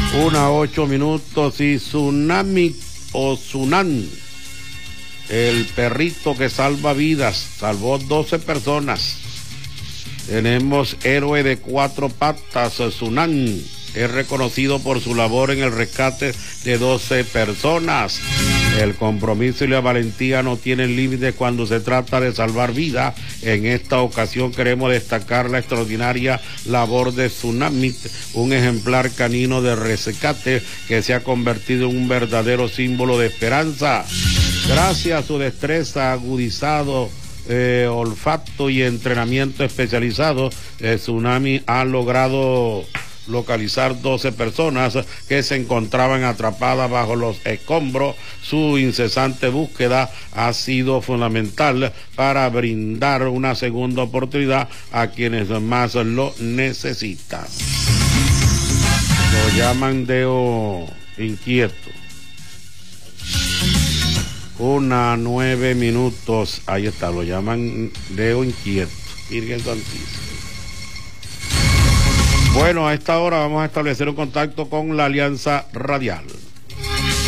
1:08 y tsunami o tsunami. El perrito que salva vidas, salvó 12 personas. Tenemos héroe de 4 patas, tsunami. Es reconocido por su labor en el rescate de 12 personas. El compromiso y la valentía no tienen límites cuando se trata de salvar vida. En esta ocasión queremos destacar la extraordinaria labor de Tsunami, un ejemplar canino de rescate que se ha convertido en un verdadero símbolo de esperanza. Gracias a su destreza, agudizado olfato y entrenamiento especializado, Tsunami ha logrado localizar 12 personas que se encontraban atrapadas bajo los escombros. Su incesante búsqueda ha sido fundamental para brindar una segunda oportunidad a quienes más lo necesitan. Lo llaman Deo inquieto. 1:09. Ahí está, lo llaman Deo inquieto. Virgen Santísima. Bueno, a esta hora vamos a establecer un contacto con la Alianza Radial.